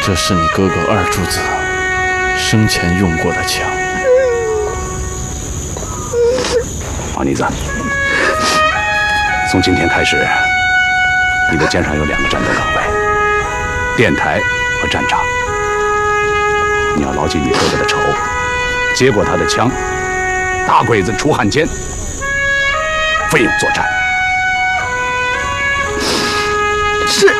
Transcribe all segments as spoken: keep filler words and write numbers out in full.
这是你哥哥二柱子生前用过的枪。 王妮子，从今天开始，你的肩上有两个战斗岗位：电台和战场。你要牢记你哥哥的仇，接过他的枪，大鬼子出汉奸，奋勇作战。 是。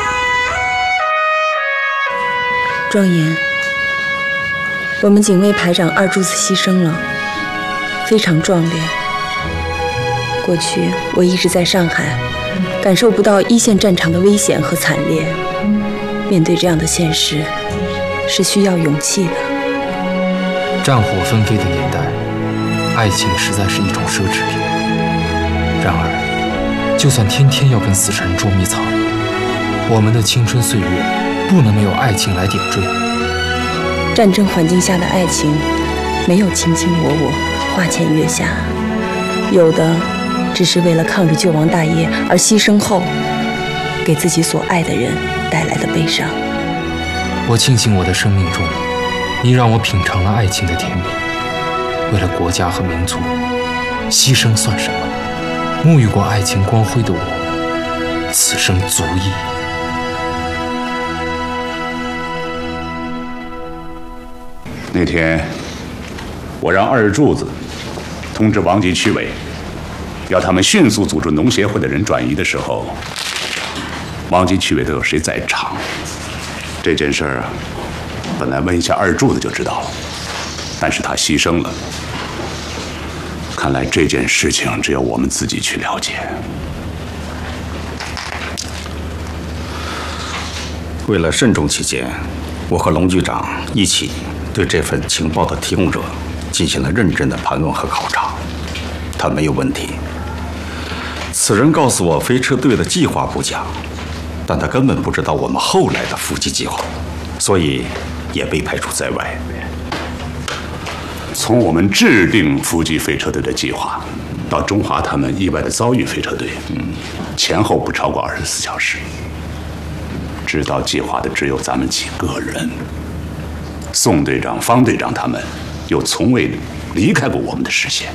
庄严，我们警卫排长二柱子牺牲了，非常壮烈。过去我一直在上海，感受不到一线战场的危险和惨烈。面对这样的现实，是需要勇气的。 战火纷飞的年代，爱情实在是一种奢侈品。然而，就算天天要跟死神捉迷藏，我们的青春岁月不能没有爱情来点缀。 战争环境下的爱情，没有卿卿我我、花前月下，有的只是为了抗日救亡大业而牺牲后，给自己所爱的人带来的悲伤。 我庆幸我的生命中，你让我品尝了爱情的甜蜜。为了国家和民族，牺牲算什么？沐浴过爱情光辉的我，此生足矣。 那天，我让二柱子通知王级区委，要他们迅速组织农协会的人转移的时候，王级区委都有谁在场？这件事儿，本来问一下二柱子就知道了，但是他牺牲了。看来这件事情只有我们自己去了解。 为了慎重起见，我和龙局长一起对这份情报的提供者进行了认真的盘问和考察，他没有问题。此人告诉我飞车队的计划不假，但他根本不知道我们后来的伏击计划，所以也被排除在外。 从我们制定伏击飞车队的计划，到中华他们意外的遭遇飞车队，嗯，前后不超过二十四小时。知道计划的只有咱们几个人，宋队长、方队长他们又从未离开过我们的视线。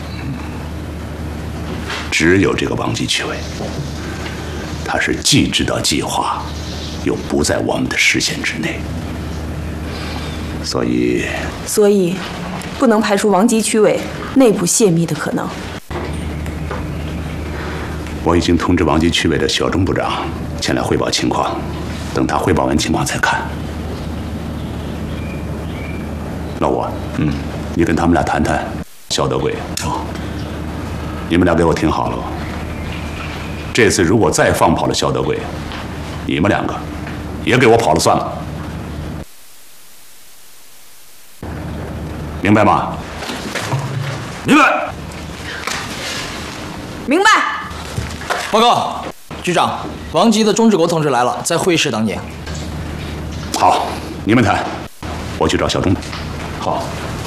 只有这个王级区委，他是既知道计划，又不在我们的视线之内，所以， 所以不能排除王级区委内部泄密的可能。 我已经通知王级区委的小钟部长前来汇报情况，等他汇报完情况再看。老吴，嗯，你跟他们俩谈谈肖德贵。哦，你们俩给我听好了，这次如果再放跑了肖德贵，你们两个也给我跑了算了，明白吗？明白。 明白。 报告，局长，王级的钟志国同志来了，在会议室等你。 好，你们谈，我去找小钟。 好。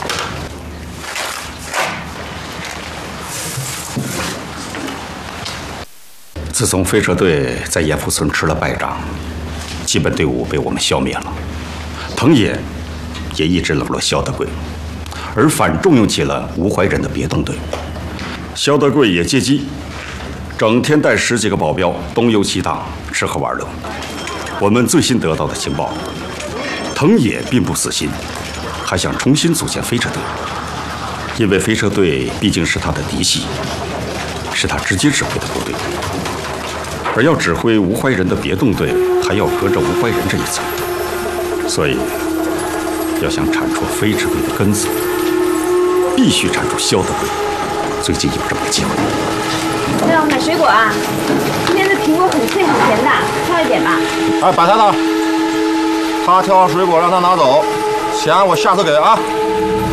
自从飞车队在盐湖村吃了败仗，基本队伍被我们消灭了，藤野也一直冷落肖德贵，而反重用起了吴怀仁的别动队。肖德贵也接机，整天带十几个保镖东游西荡，吃喝玩乐。我们最新得到的情报，藤野并不死心，还想重新组建飞车队，因为飞车队毕竟是他的嫡系，是他直接指挥的部队。而要指挥吴怀仁的别动队，还要隔着吴怀仁这一层，所以要想铲除飞车队的根子，必须铲除肖德贵。最近有这么个机会。 队长，买水果啊！今天的苹果很脆很甜的，挑一点吧。 哎，摆摊的，他挑水果让他拿走，钱我下次给啊。